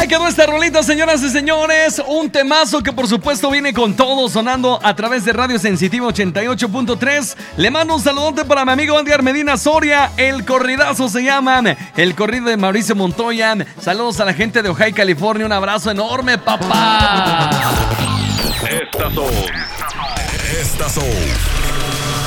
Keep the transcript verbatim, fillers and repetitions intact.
quedó esta rolita, señoras y señores. Un temazo que por supuesto viene con todo, sonando a través de Radio Sensitiva ochenta y ocho punto tres. Le mando un saludote para mi amigo Edgar Medina Soria. El corridazo se llama El corrido de Mauricio Montoya. Saludos a la gente de Ojai, California. Un abrazo enorme, papá. Estas son Estas son